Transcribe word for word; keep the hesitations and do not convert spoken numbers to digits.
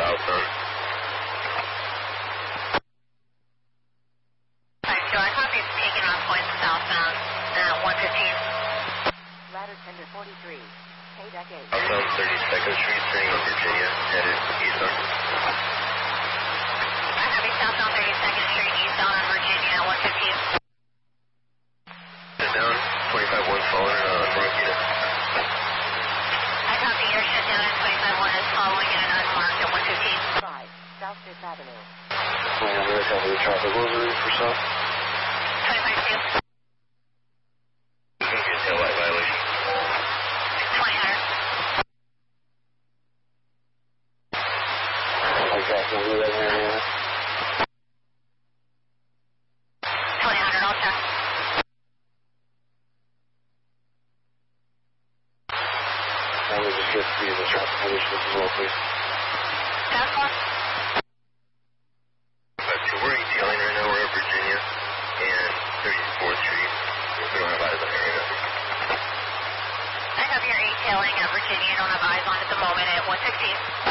southbound. Alright, so I copy taking off point southbound at one fifteen. Ladder tender forty-three. K-Deck eight. Southbound thirty-second Street, turning on Virginia, headed eastbound. I copy southbound thirty-second Street, eastbound on Virginia at one fifteen. Sit down, twenty-five one following uh, unmarked unit. I copy your shut down at twenty-five one is following at an unmarked at one fifteen. five. South Fifth Avenue. We're going to copy the traffic. What was the reason for stop? twenty-five two. You can get tail light violation. twenty hundred. I got some of that area. twenty hundred, I'll check. I would just get to the traffic conditions as well, please. That's one. So we're detailing right now. We're at Virginia and thirty-fourth Street. We don't have eyes on area. I have your eight tailing at Virginia. You don't have eyes on at the moment at one sixteen.